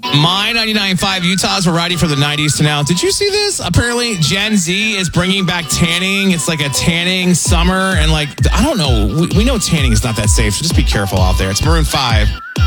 My 99.5 Utah's variety for the 90s to now. Did you see this? Apparently, Gen Z is bringing back tanning. It's like a tanning summer. And I don't know. We know tanning is not that safe. So just be careful out there. It's Maroon 5.